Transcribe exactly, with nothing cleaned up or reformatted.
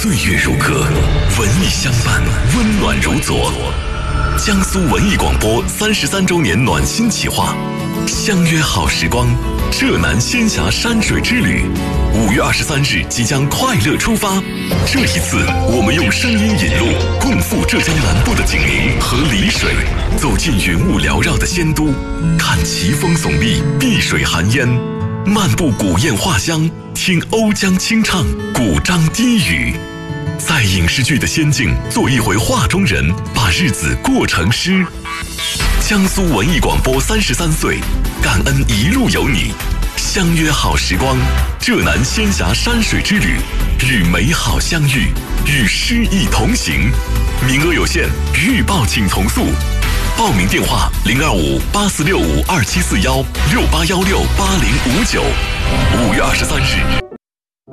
岁月如歌，文艺相伴，温暖如昨。江苏文艺广播三十三周年暖心企划，相约好时光，浙南仙侠山水之旅。五月二十三日即将快乐出发，这一次我们用声音引路，共赴浙江南部的景宁和丽水，走进云雾缭绕的仙都，看奇峰耸立，碧水含烟，漫步古砚画香，听瓯江清唱，古箏低语。在影视剧的仙境做一回画中人，把日子过成诗。江苏文艺广播三十三岁，感恩一路有你，相约好时光，浙南仙侠山水之旅，与美好相遇，与诗意同行。名额有限，预报请从速。报名电话零二五八四六五二七四幺六八幺六八零五九。五月二十三日。